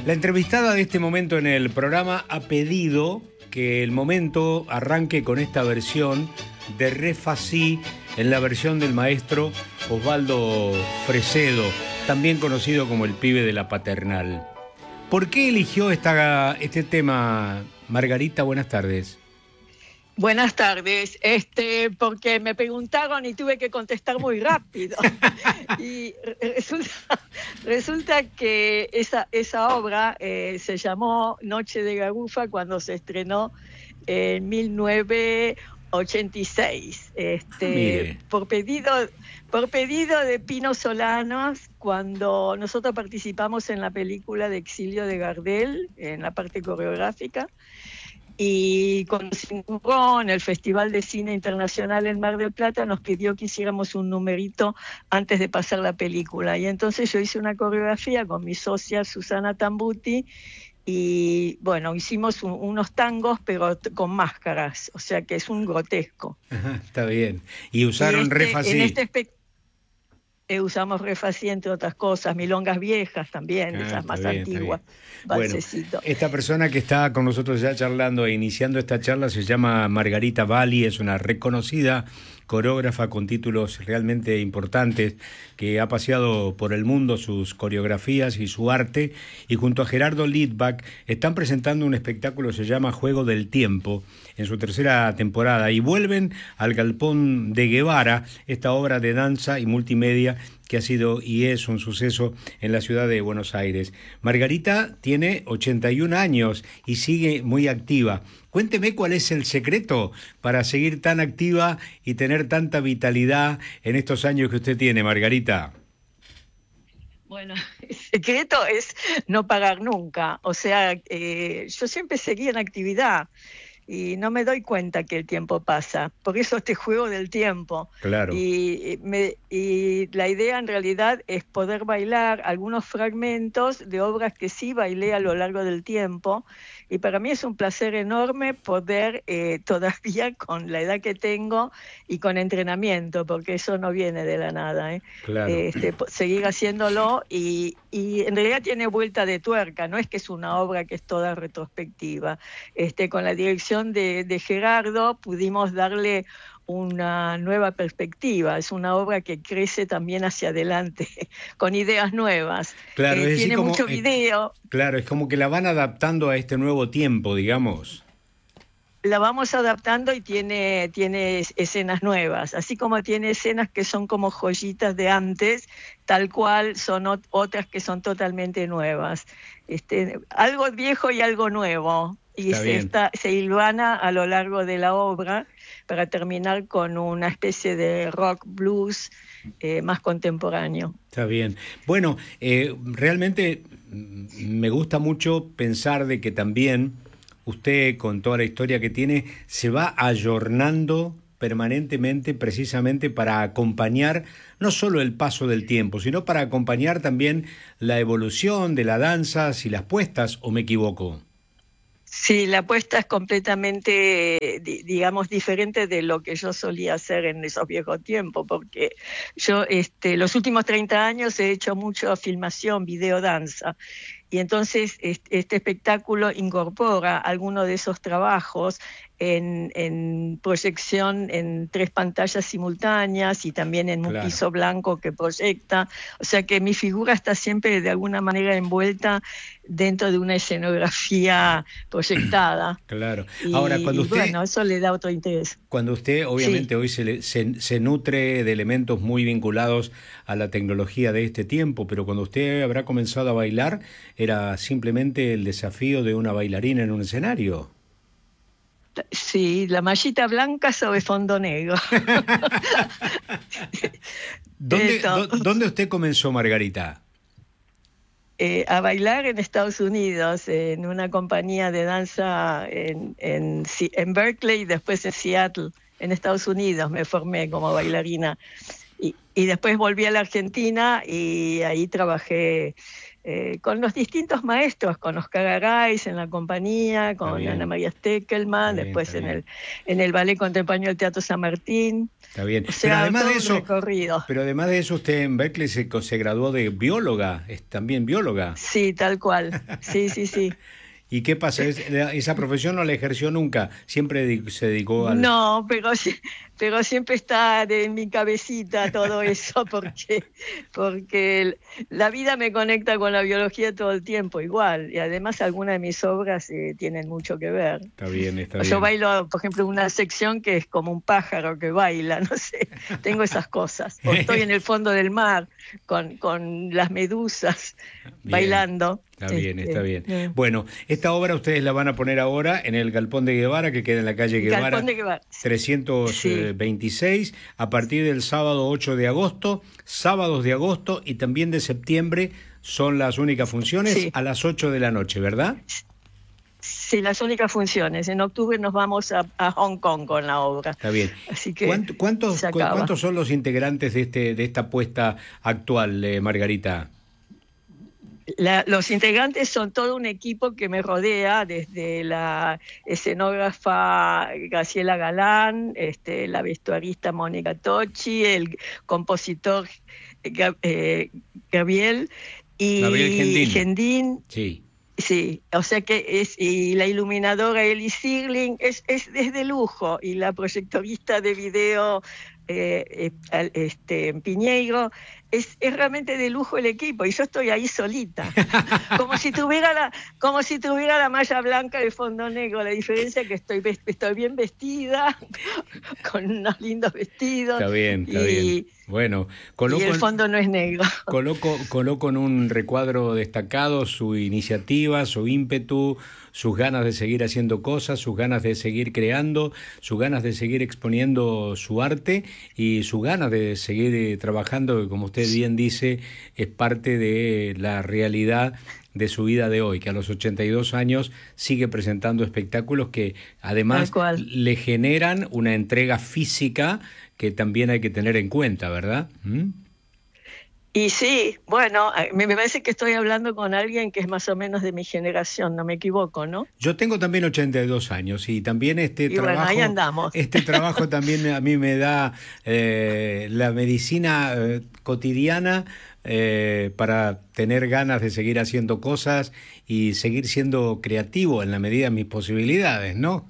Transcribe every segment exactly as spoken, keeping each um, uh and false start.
La entrevistada de este momento en el programa ha pedido que el momento arranque con esta versión de Re Fa Si, en la versión del maestro Osvaldo Fresedo, también conocido como el pibe de la paternal. ¿Por qué eligió esta, este tema, Margarita? Buenas tardes. Buenas tardes, este, porque me preguntaron y tuve que contestar muy rápido. Y resulta, resulta que esa, esa obra eh, se llamó Noche de Garufa cuando se estrenó en mil novecientos ochenta y seis. Este, por pedido, por pedido de Pino Solanos, cuando nosotros participamos en la película de Exilio de Gardel, en la parte coreográfica. Y cuando se inauguró en el Festival de Cine Internacional en Mar del Plata, nos pidió que hiciéramos un numerito antes de pasar la película. Y entonces yo hice una coreografía con mi socia Susana Tambuti y, bueno, hicimos un, unos tangos, pero t- con máscaras, o sea que es un grotesco. Ajá, está bien. Y usaron y este, Re Fa Si. En este espectáculo Eh, usamos Re Fa Si, entre otras cosas, milongas viejas también, Ah, esas más bien, antiguas. Bueno, esta persona que está con nosotros ya charlando e iniciando esta charla se llama Margarita Valli, es una reconocida coreógrafa con títulos realmente importantes que ha paseado por el mundo sus coreografías y su arte, y junto a Gerardo Lidbach están presentando un espectáculo que se llama Juego del Tiempo en su tercera temporada, y vuelven al Galpón de Guevara, esta obra de danza y multimedia que ha sido y es un suceso en la ciudad de Buenos Aires. Margarita tiene ochenta y un años y sigue muy activa. Cuénteme cuál es el secreto para seguir tan activa y tener tanta vitalidad en estos años que usted tiene, Margarita. Bueno, el secreto es no parar nunca. O sea, eh, yo siempre seguí en actividad y no me doy cuenta que el tiempo pasa. Por eso este juego del tiempo. Claro. Y, me, y la idea en realidad es poder bailar algunos fragmentos de obras que sí bailé a lo largo del tiempo. Y para mí es un placer enorme poder eh, todavía con la edad que tengo y con entrenamiento, porque eso no viene de la nada, ¿eh? Claro. Este, seguir haciéndolo y, y en realidad tiene vuelta de tuerca, no es que es una obra que es toda retrospectiva. Este, con la dirección de, de Gerardo pudimos darle una nueva perspectiva, es una obra que crece también hacia adelante, con ideas nuevas. Claro, eh, es tiene como, mucho video. Eh, claro, es como que la van adaptando a este nuevo tiempo, digamos. La vamos adaptando y tiene, tiene escenas nuevas, así como tiene escenas que son como joyitas de antes, tal cual son ot- otras que son totalmente nuevas. Este, algo viejo y algo nuevo, y Está se, bien. está, se hilvana a lo largo de la obra para terminar con una especie de rock blues eh, más contemporáneo. Está bien. Bueno, eh, realmente me gusta mucho pensar de que también usted, con toda la historia que tiene, se va ayornando permanentemente precisamente para acompañar no solo el paso del tiempo, sino para acompañar también la evolución de la danza, si las puestas, o me equivoco. Sí, la apuesta es completamente, digamos, diferente de lo que yo solía hacer en esos viejos tiempos, porque yo este, los últimos treinta años he hecho mucho filmación, videodanza, y entonces este, este espectáculo incorpora algunos de esos trabajos en, en proyección en tres pantallas simultáneas y también en un Claro. piso blanco que proyecta, o sea que mi figura está siempre de alguna manera envuelta dentro de una escenografía proyectada. Claro. Y, Ahora, cuando y usted, bueno, eso le da otro interés. Cuando usted, obviamente, Sí. hoy se, le, se, se nutre de elementos muy vinculados a la tecnología de este tiempo, pero cuando usted habrá comenzado a bailar, era simplemente el desafío de una bailarina en un escenario. Sí, la mallita blanca sobre fondo negro. ¿Dónde, Esto, do, ¿Dónde usted comenzó, Margarita? Eh, a bailar en Estados Unidos, en una compañía de danza en, en, en Berkeley y después en Seattle, en Estados Unidos. Me formé como bailarina. Y, y después volví a la Argentina y ahí trabajé eh, con los distintos maestros, con Oscar Araiz en la compañía, con Ana María Steckelman, bien, después en el, en el Ballet Contemporáneo del Teatro San Martín. Está bien. O sea, pero además de eso, recorrido. Pero además de eso, usted en Berkeley se, se graduó de bióloga, es también bióloga. Sí, tal cual. Sí, sí, sí. ¿Y qué pasa? ¿Es, ¿Esa profesión no la ejerció nunca? ¿Siempre se dedicó al...? No, pero, pero siempre está en mi cabecita todo eso, porque, porque la vida me conecta con la biología todo el tiempo igual, y además algunas de mis obras eh, tienen mucho que ver. Está bien, está Yo bien. Yo bailo, por ejemplo, una sección que es como un pájaro que baila, no sé, tengo esas cosas. O estoy en el fondo del mar con, con las medusas bien, bailando. Está bien, está bien. bien. Bueno, esta obra ustedes la van a poner ahora en el Galpón de Guevara, que queda en la calle Guevara, Galpón de Guevara. trescientos veintiséis, sí. A partir del sábado ocho de agosto, sábados de agosto y también de septiembre son las únicas funciones, sí. A las ocho de la noche, ¿verdad? Sí, las únicas funciones. En octubre nos vamos a, a Hong Kong con la obra. Está bien. Así que ¿Cuántos, cuántos, ¿cuántos son los integrantes de, este, de esta apuesta actual, eh, Margarita? La, los integrantes son todo un equipo que me rodea, desde la escenógrafa Graciela Galán, este, la vestuarista Mónica Tocci, el compositor eh, Gabriel y Gabriel Gendín. Sí. Sí, o sea que es, y la iluminadora Eli Sirling es, es, es de lujo, y la proyectorista de video eh, eh, este, Piñeiro, es, es realmente de lujo el equipo, y yo estoy ahí solita, como si tuviera la, como si tuviera la malla blanca de fondo negro. La diferencia es que estoy, estoy bien vestida, con unos lindos vestidos. Está bien, está y, bien. Bueno, coloco, y el fondo no es negro. Coloco, coloco en un recuadro destacado su iniciativa, su ímpetu, sus ganas de seguir haciendo cosas, sus ganas de seguir creando, sus ganas de seguir exponiendo su arte y sus ganas de seguir eh, trabajando, que como usted bien dice, es parte de la realidad de su vida de hoy, que a los ochenta y dos años sigue presentando espectáculos que además le generan una entrega física que también hay que tener en cuenta, ¿verdad? ¿Mm? Y sí, bueno, me parece que estoy hablando con alguien que es más o menos de mi generación, no me equivoco, ¿no? Yo tengo también ochenta y dos años y también este y trabajo, bueno, ahí andamos. este trabajo también a mí me da eh, la medicina eh, cotidiana eh, para tener ganas de seguir haciendo cosas y seguir siendo creativo en la medida de mis posibilidades, ¿no?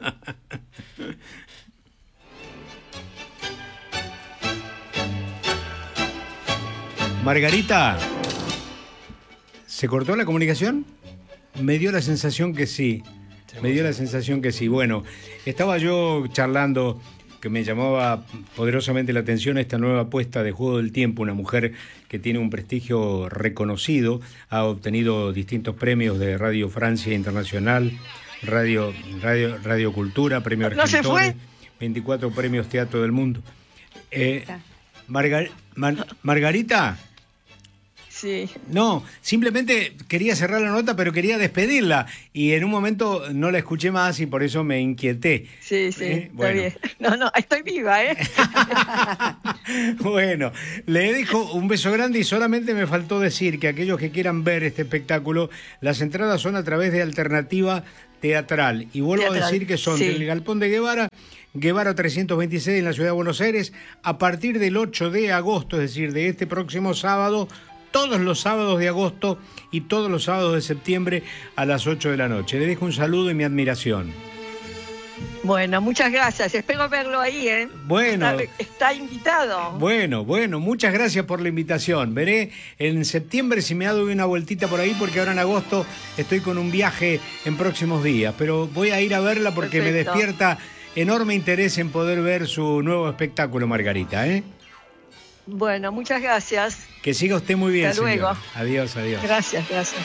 Margarita, ¿se cortó la comunicación? Me dio la sensación que sí, me dio la sensación que sí. Bueno, estaba yo charlando, que me llamaba poderosamente la atención esta nueva apuesta de Juego del Tiempo, una mujer que tiene un prestigio reconocido, ha obtenido distintos premios de Radio Francia Internacional, Radio, Radio, Radio Cultura, Premio Argentores, ¿No se fue? veinticuatro premios Teatro del Mundo. Eh, Margar Mar Margarita. Sí. No, simplemente quería cerrar la nota, pero quería despedirla y en un momento no la escuché más y por eso me inquieté. Sí, sí, ¿Eh? está Bueno. bien. No, no, estoy viva, ¿eh? Bueno, le dejo un beso grande y solamente me faltó decir que aquellos que quieran ver este espectáculo, las entradas son a través de Alternativa Teatral. Y vuelvo Teatral, a decir que son sí. del Galpón de Guevara, Guevara trescientos veintiséis en la ciudad de Buenos Aires, a partir del ocho de agosto, es decir, de este próximo sábado, todos los sábados de agosto y todos los sábados de septiembre a las ocho de la noche. Le dejo un saludo y mi admiración. Bueno, muchas gracias. Espero verlo ahí, ¿eh? Bueno. Está, está invitado. Bueno, bueno, muchas gracias por la invitación. Veré en septiembre si me doy una vueltita por ahí, porque ahora en agosto estoy con un viaje en próximos días, pero voy a ir a verla porque Perfecto. Me despierta enorme interés en poder ver su nuevo espectáculo, Margarita, ¿eh? Bueno, muchas gracias. Que siga usted muy bien, Hasta luego. Señor. Adiós, adiós. Gracias, gracias.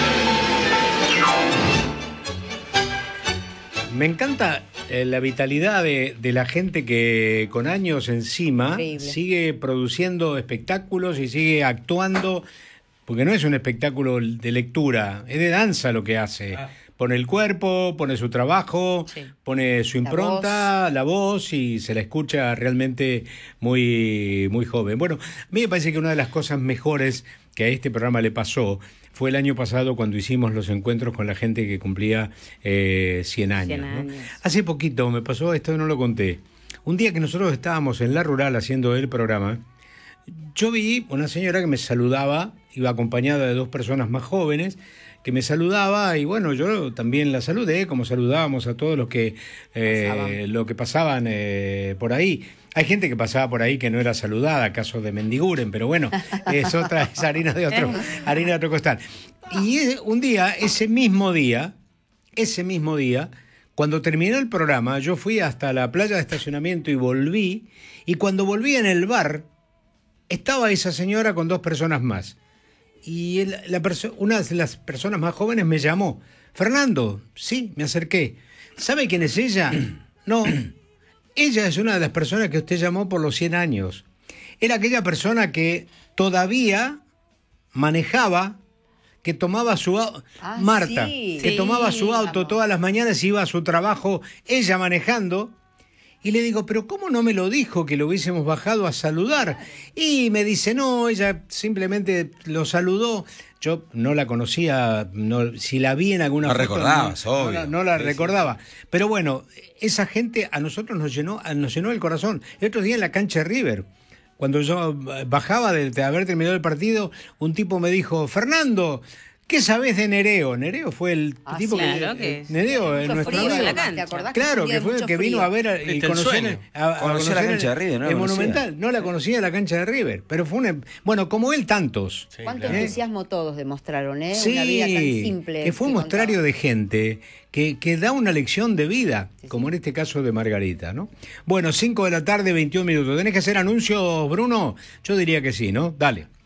Me encanta eh, la vitalidad de, de la gente que con años encima Increíble. Sigue produciendo espectáculos y sigue actuando, porque no es un espectáculo de lectura, es de danza lo que hace. Ah. Pone el cuerpo, pone su trabajo, sí. Pone su impronta, la voz. la voz y se la escucha realmente muy, muy joven. Bueno, a mí me parece que una de las cosas mejores que a este programa le pasó fue el año pasado cuando hicimos los encuentros con la gente que cumplía eh, cien años. cien años. ¿no? Hace poquito me pasó esto, no lo conté. Un día que nosotros estábamos en La Rural haciendo el programa, yo vi una señora que me saludaba, iba acompañada de dos personas más jóvenes, que me saludaba y bueno, yo también la saludé, como saludábamos a todos los que, eh, lo que pasaban eh, por ahí. Hay gente que pasaba por ahí que no era saludada, caso de Mendiguren, pero bueno, es otra, es harina de otro, harina de otro costal. Y un día, ese mismo día, ese mismo día, cuando terminó el programa, yo fui hasta la playa de estacionamiento y volví, y cuando volví en el bar, estaba esa señora con dos personas más. Y el, la perso- una de las personas más jóvenes me llamó. Fernando, sí, me acerqué. ¿Sabe quién es ella? No, ella es una de las personas que usted llamó por los cien años. Era aquella persona que todavía manejaba, que tomaba su auto, ah, Marta, sí, que sí, tomaba su auto vamos. todas las mañanas y iba a su trabajo, ella manejando. Y le digo, pero ¿cómo no me lo dijo que lo hubiésemos bajado a saludar? Y me dice, no, ella simplemente lo saludó. Yo no la conocía, no, si la vi en alguna no foto. Recordabas, no, obvio. No, no la sí, recordaba. Sí. Pero bueno, esa gente a nosotros nos llenó, nos llenó el corazón. El otro día en la cancha de River, cuando yo bajaba de, de haber terminado el partido, un tipo me dijo, Fernando, ¿qué sabés de Nereo? Nereo fue el ah, tipo sí, que, claro que Nereo en nuestro frío en la cancha. Claro, que fue que vino a ver y conocer, a, a conocer la cancha de River, ¿no? El Monumental. No la conocía la cancha de River, pero fue una, bueno, como él tantos. Sí, Cuánto claro. entusiasmo todos demostraron, ¿eh? Sí, una vida tan simple. Que fue un mostrario contaba. de gente que, que da una lección de vida, sí, como sí. en este caso de Margarita, ¿no? Bueno, cinco de la tarde, veintiún minutos. ¿Tenés que hacer anuncios, Bruno? Yo diría que sí, ¿no? Dale.